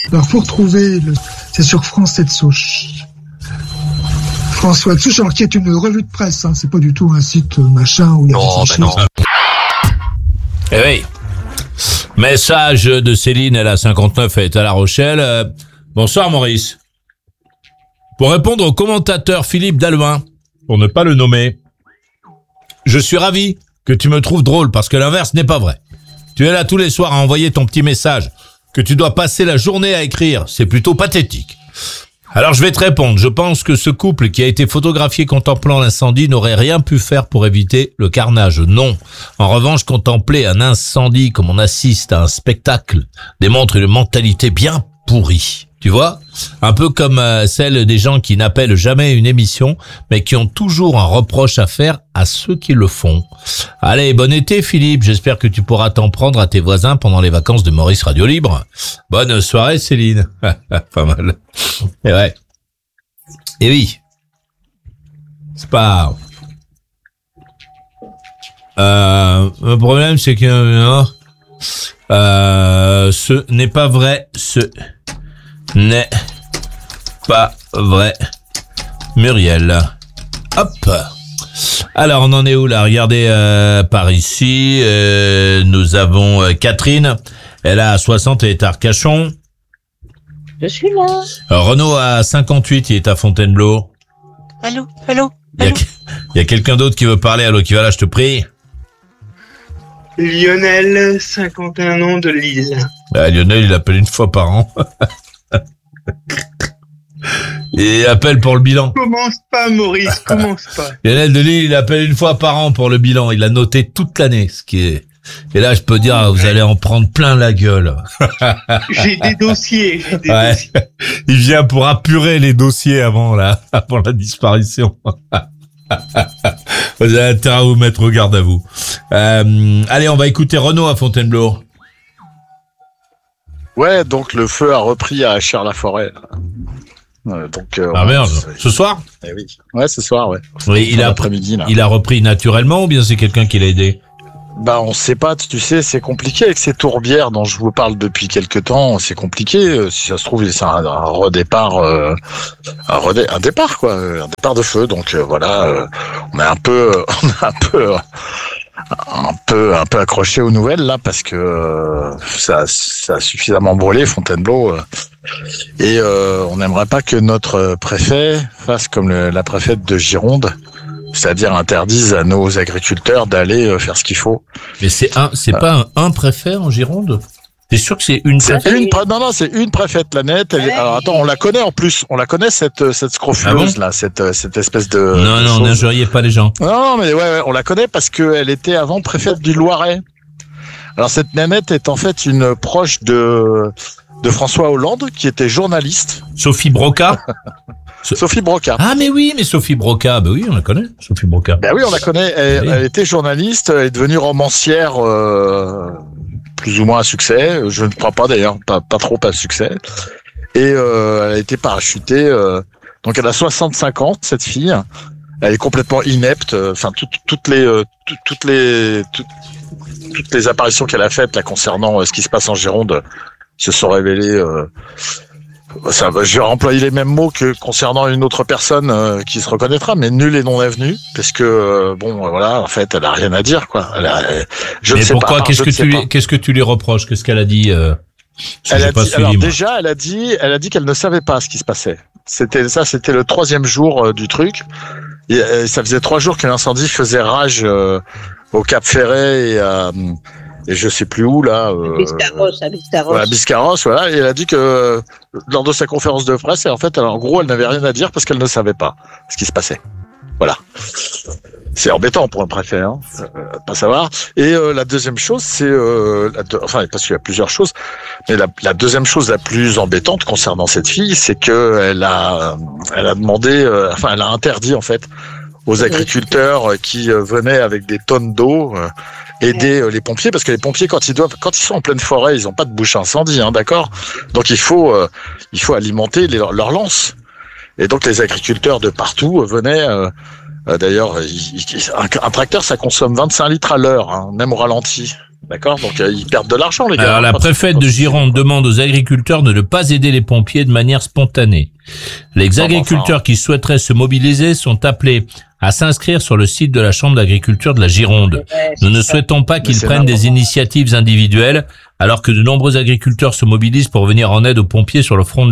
Alors, faut retrouver c'est sur France 7 Souche. François de Souche, alors qui est une revue de presse, hein. C'est pas du tout un site machin où il y a Non, des ben non. Eh oui. Message de Céline, elle a 59, elle est à La Rochelle. Bonsoir Maurice. Pour répondre au commentateur Philippe Dallouin, pour ne pas le nommer, je suis ravi que tu me trouves drôle parce que l'inverse n'est pas vrai. Tu es là tous les soirs à envoyer ton petit message que tu dois passer la journée à écrire. C'est plutôt pathétique. Alors je vais te répondre. Je pense que ce couple qui a été photographié contemplant l'incendie n'aurait rien pu faire pour éviter le carnage. Non. En revanche, contempler un incendie comme on assiste à un spectacle démontre une mentalité bien pourrie. Tu vois ? Un peu comme celle des gens qui n'appellent jamais une émission, mais qui ont toujours un reproche à faire à ceux qui le font. Allez, bon été Philippe, j'espère que tu pourras t'en prendre à tes voisins pendant les vacances de Maurice Radio Libre. Bonne soirée Céline. Pas mal. Et ouais. Et oui. C'est pas... le problème c'est que... ce n'est pas vrai, ce n'est pas vrai. Muriel. Hop. Alors, on en est où là? Regardez par ici. Nous avons Catherine. Elle a 60 et est à Arcachon. Je suis là. Renaud a 58, il est à Fontainebleau. Allô. Il y a quelqu'un d'autre qui veut parler. Allô, qui va là, je te prie. Lionel, 51 ans, de Lille. Lionel, il appelle une fois par an. Et il appelle pour le bilan. Commence pas, Maurice, commence pas. Lionel de Lille, il appelle une fois par an pour le bilan. Il a noté toute l'année, ce qui est... Et là, je peux dire, vous allez en prendre plein la gueule. J'ai des dossiers. Il vient pour apurer les dossiers avant la disparition. Vous avez intérêt à vous mettre au garde à vous. Allez, on va écouter Renaud à Fontainebleau. Ouais, donc le feu a repris à Cher-la-Forêt. Merde, ce soir? Eh oui. Ouais, ce soir, ouais. Oui, il a repris naturellement ou bien c'est quelqu'un qui l'a aidé? Bah, on sait pas, tu sais, c'est compliqué avec ces tourbières dont je vous parle depuis quelques temps, c'est compliqué. Si ça se trouve, c'est un redépart, un départ, quoi, un départ de feu. Donc, voilà, on est un peu accroché aux nouvelles, là, parce que, ça a suffisamment brûlé, Fontainebleau, et on n'aimerait pas que notre préfet fasse comme la préfète de Gironde, c'est-à-dire interdise à nos agriculteurs d'aller faire ce qu'il faut. Mais c'est pas un préfet en Gironde? T'es sûr que c'est une préfète? Non, c'est une préfète, la nette. Alors attends, on la connaît en plus. On la connaît, cette scrofuleuse, là, cette espèce de... Non, n'injuriez pas les gens. Non, mais ouais, on la connaît parce qu'elle était avant préfète du Loiret. Alors cette Nanette est en fait une proche de François Hollande, qui était journaliste. Sophie Broca? Sophie Broca. Ah, mais Sophie Broca. Ben oui, on la connaît, Sophie Broca. Ben oui, on la connaît. Elle était journaliste, elle est devenue romancière, plus ou moins à succès. Je ne crois pas d'ailleurs, pas trop à succès. Et elle a été parachutée. Donc elle a 65 ans, cette fille. Elle est complètement inepte. Enfin, toutes les apparitions qu'elle a faites là concernant ce qui se passe en Gironde se sont révélées. Je vais employer les mêmes mots que concernant une autre personne qui se reconnaîtra, mais nul et non avenu, parce que voilà, en fait, elle a rien à dire, quoi. Mais pourquoi? Qu'est-ce que tu lui reproches? Qu'est-ce qu'elle a dit? Elle a dit qu'elle ne savait pas ce qui se passait. C'était le 3e jour du truc. Et ça faisait 3 jours que l'incendie faisait rage au Cap Ferret et je sais plus où là. À Biscarrosse. Voilà, Biscarrosse, voilà. Et elle a dit que lors de sa conférence de presse, en fait, en gros, elle n'avait rien à dire parce qu'elle ne savait pas ce qui se passait. Voilà. C'est embêtant pour un préfet, hein, pas savoir. Et la deuxième chose, c'est, parce qu'il y a plusieurs choses, mais la deuxième chose la plus embêtante concernant cette fille, c'est que elle a demandé, elle a interdit en fait aux agriculteurs qui venaient avec des tonnes d'eau aider les pompiers, parce que les pompiers quand ils sont en pleine forêt, ils n'ont pas de bouche à incendie, hein, d'accord. Donc il faut alimenter leurs lances. Et donc les agriculteurs de partout venaient. D'ailleurs, un tracteur ça consomme 25 litres à l'heure, hein, même au ralenti. D'accord, donc ils perdent de l'argent, les gars. Alors, la préfète de Gironde demande aux agriculteurs de ne pas aider les pompiers de manière spontanée. Les agriculteurs qui souhaiteraient se mobiliser sont appelés à s'inscrire sur le site de la Chambre d'agriculture de la Gironde. Nous ne souhaitons pas qu'ils prennent des initiatives individuelles, alors que de nombreux agriculteurs se mobilisent pour venir en aide aux pompiers sur le front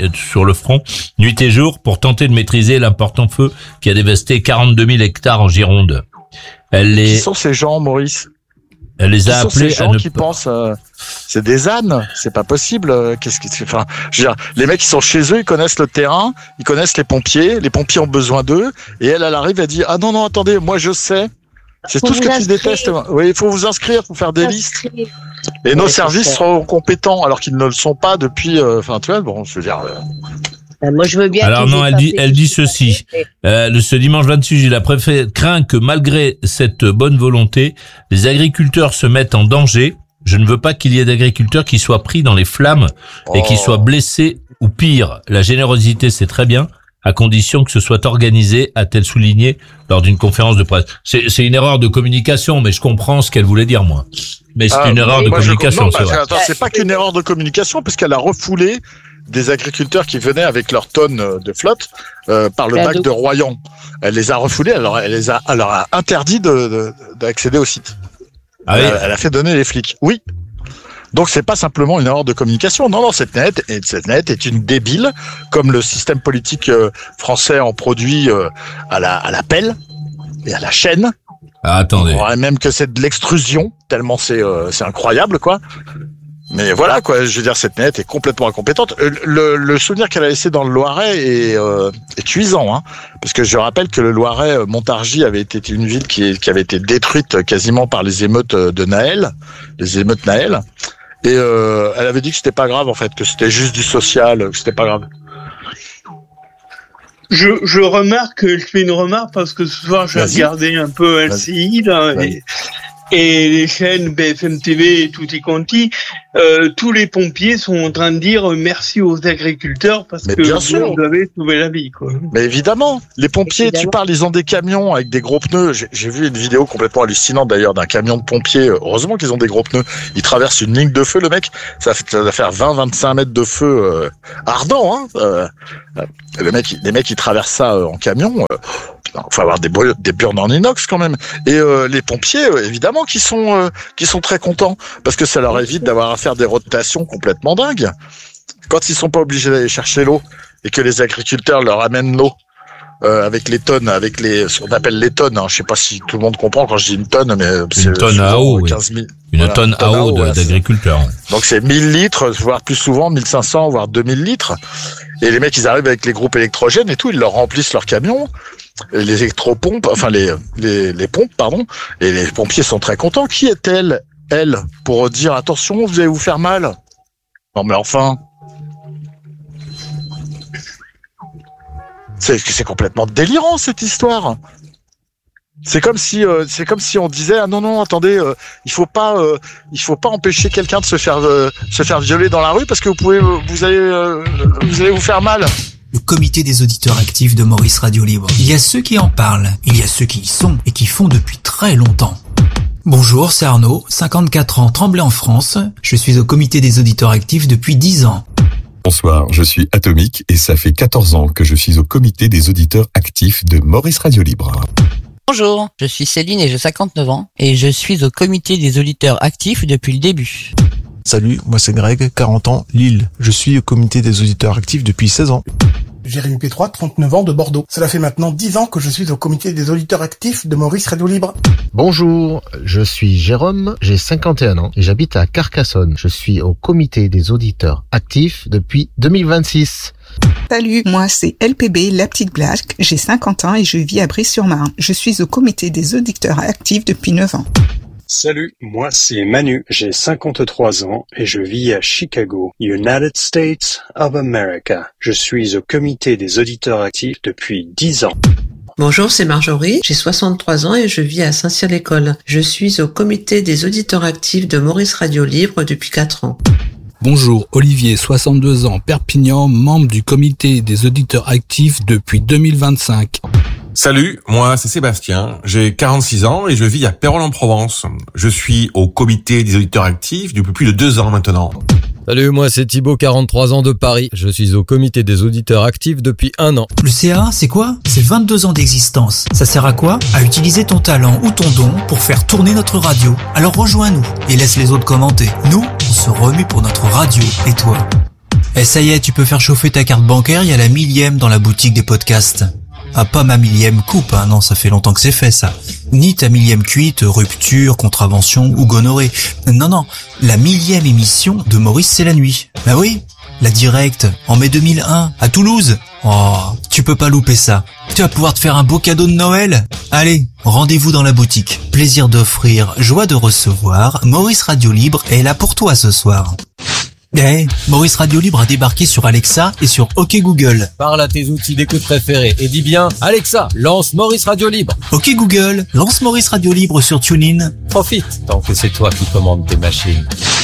nuit et jour, pour tenter de maîtriser l'important feu qui a dévasté 42 000 hectares en Gironde. Qui sont ces gens, Maurice? Elle les a appelés ces gens qui pensent, c'est des ânes, c'est pas possible. Enfin, je veux dire, les mecs qui sont chez eux, ils connaissent le terrain, ils connaissent les pompiers ont besoin d'eux, et elle arrive, elle dit ah non attendez, moi je sais. C'est tout ce que tu détestes. Oui, il faut vous inscrire, faut faire des listes. Et nos services seront compétents, alors qu'ils ne le sont pas depuis. Enfin, tu vois, bon, je veux dire. Moi, je veux bien. Alors non, elle dit ceci. Ce dimanche 26 juillet, la préfète craint que malgré cette bonne volonté, les agriculteurs se mettent en danger. Je ne veux pas qu'il y ait d'agriculteurs qui soient pris dans les flammes et qui soient blessés ou pire. La générosité, c'est très bien, à condition que ce soit organisé, a-t-elle souligné lors d'une conférence de presse. C'est une erreur de communication, mais je comprends ce qu'elle voulait dire, moi. Mais c'est une erreur de communication, c'est vrai. Attends, c'est pas qu'une erreur de communication, puisqu'elle a refoulé des agriculteurs qui venaient avec leurs tonnes de flotte par le bac de Royan. Elle les a refoulés, alors elle leur a interdit d'accéder au site. Ah oui. Elle a fait donner les flics. Oui. Donc c'est pas simplement une erreur de communication. Non, cette nette est une débile, comme le système politique français en produit à la pelle et à la chaîne. Ah, attendez. On dirait même que c'est de l'extrusion, tellement c'est incroyable, quoi. Mais voilà, quoi, je veux dire, cette nette est complètement incompétente. Le souvenir qu'elle a laissé dans le Loiret est cuisant, hein, parce que je rappelle que le Loiret, Montargis, avait été une ville qui avait été détruite quasiment par les émeutes de Naël, les émeutes Naël, et elle avait dit que c'était pas grave, en fait, que c'était juste du social, que c'était pas grave. Je remarque, je fais une remarque parce que ce soir j'ai regardé un peu LCI là, et les chaînes BFM TV et tutti quanti, tous les pompiers sont en train de dire merci aux agriculteurs parce que vous avez sauvé la vie, quoi. Mais évidemment, les pompiers, tu parles, ils ont des camions avec des gros pneus. J'ai vu une vidéo complètement hallucinante d'ailleurs d'un camion de pompiers. Heureusement qu'ils ont des gros pneus. Ils traversent une ligne de feu, le mec. Ça va faire 20-25 mètres de feu ardent, hein. Les mecs, ils traversent ça en camion. Faut avoir des burnes en inox quand même. Et les pompiers, évidemment, qui sont très contents parce que ça leur évite d'avoir à faire des rotations complètement dingues. Quand ils sont pas obligés d'aller chercher l'eau et que les agriculteurs leur amènent l'eau avec les tonnes, ce qu'on appelle les tonnes. Hein. Je sais pas si tout le monde comprend quand je dis une tonne, mais c'est une tonne à eau, 15 000. Une tonne à eau d'agriculteurs. Donc c'est 1000 litres, voire plus souvent 1500, voire 2000 litres. Et les mecs, ils arrivent avec les groupes électrogènes et tout, ils leur remplissent leur camion. Les électropompes, enfin les pompes, pardon, et les pompiers sont très contents. Qui est-elle, pour dire attention, vous allez vous faire mal? Non mais enfin, c'est complètement délirant cette histoire. C'est comme si on disait ah non attendez, il faut pas empêcher quelqu'un de se faire violer dans la rue parce que vous allez vous faire mal. Le comité des auditeurs actifs de Maurice Radio Libre. Il y a ceux qui en parlent, il y a ceux qui y sont et qui font depuis très longtemps. Bonjour, c'est Arnaud, 54 ans, Tremblay en France. Je suis au comité des auditeurs actifs depuis 10 ans. Bonsoir, je suis Atomique et ça fait 14 ans que je suis au comité des auditeurs actifs de Maurice Radio Libre. Bonjour, je suis Céline et j'ai 59 ans et je suis au comité des auditeurs actifs depuis le début. Salut, moi c'est Greg, 40 ans, Lille. Je suis au comité des auditeurs actifs depuis 16 ans. Jérémy P3, 39 ans, de Bordeaux. Cela fait maintenant 10 ans que je suis au comité des auditeurs actifs de Maurice Radio Libre. Bonjour, je suis Jérôme, j'ai 51 ans et j'habite à Carcassonne. Je suis au comité des auditeurs actifs depuis 2026. Salut, moi c'est LPB, la petite blague, j'ai 50 ans et je vis à Brie-sur-Marne. Je suis au comité des auditeurs actifs depuis 9 ans. Salut, moi c'est Manu, j'ai 53 ans et je vis à Chicago, United States of America. Je suis au comité des auditeurs actifs depuis 10 ans. Bonjour, c'est Marjorie, j'ai 63 ans et je vis à Saint-Cyr-l'École. Je suis au comité des auditeurs actifs de Maurice Radio Libre depuis 4 ans. Bonjour, Olivier, 62 ans, Perpignan, membre du comité des auditeurs actifs depuis 2025. Salut, moi c'est Sébastien, j'ai 46 ans et je vis à Pérols-en-Provence. Je suis au comité des auditeurs actifs depuis plus de 2 ans maintenant. Salut, moi c'est Thibaut, 43 ans de Paris. Je suis au comité des auditeurs actifs depuis 1 an. Le CA, c'est quoi? C'est 22 ans d'existence. Ça sert à quoi? À utiliser ton talent ou ton don pour faire tourner notre radio. Alors rejoins-nous et laisse les autres commenter. Nous, on se remue pour notre radio. Et toi? Eh ça y est, tu peux faire chauffer ta carte bancaire, il y a la 1000e dans la boutique des podcasts. Ah, pas ma 1000e coupe, hein, non, ça fait longtemps que c'est fait, ça. Ni ta 1000e cuite, rupture, contravention ou gonorrhée. Non, la 1000e émission de Maurice c'est la nuit. Bah oui, la directe, en mai 2001, à Toulouse. Oh, tu peux pas louper ça. Tu vas pouvoir te faire un beau cadeau de Noël. Allez, rendez-vous dans la boutique. Plaisir d'offrir, joie de recevoir. Maurice Radio Libre est là pour toi ce soir. Maurice Radio Libre a débarqué sur Alexa et sur OK Google. Parle à tes outils d'écoute préférés et dis bien, Alexa, lance Maurice Radio Libre. OK Google, lance Maurice Radio Libre sur TuneIn. Profite, tant que c'est toi qui commandes tes machines.